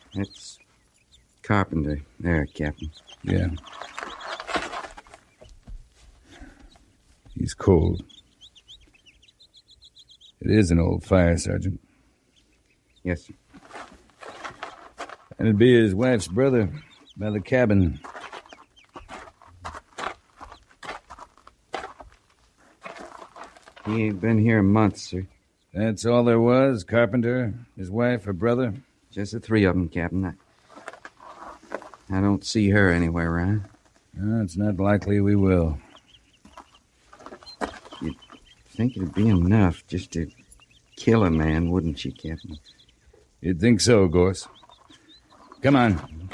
That's Carpenter. There, Captain. Yeah. He's cold. It is an old fire, Sergeant. Yes, sir. And it'd be his wife's brother by the cabin. He ain't been here a month, sir. That's all there was? Carpenter, his wife, her brother? Just the three of them, Captain. I don't see her anywhere around. No, it's not likely we will. You'd think it'd be enough just to kill a man, wouldn't you, Captain? You'd think so, Gorse. Come on.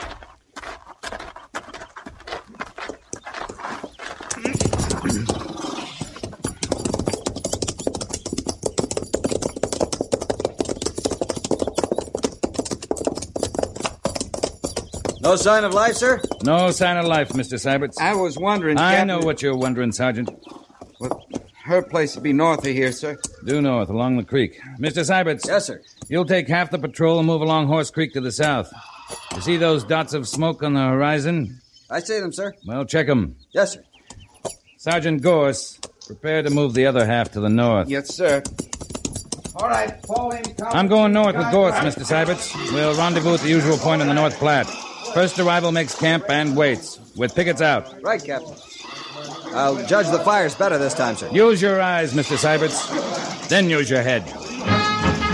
No sign of life, sir? No sign of life, Mr. Syberts. I was wondering, I Captain... know what you're wondering, Sergeant. Well, her place would be north of here, sir. Due north, along the creek. Mr. Syberts. Yes, sir. You'll take half the patrol and move along Horse Creek to the south. You see those dots of smoke on the horizon? I see them, sir. Well, check them. Yes, sir. Sergeant Gorse, prepare to move the other half to the north. Yes, sir. All right, fall in. I'm going north with Gorse, Mr. Syberts. We'll rendezvous at the usual point on the North Platte. First arrival makes camp and waits, with pickets out. Right, Captain. I'll judge the fires better this time, sir. Use your eyes, Mr. Syberts. Then use your head.